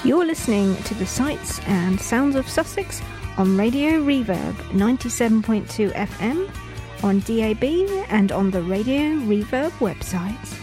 You're listening to the sights and sounds of Sussex on Radio Reverb 97.2 FM, on DAB and on the Radio Reverb website.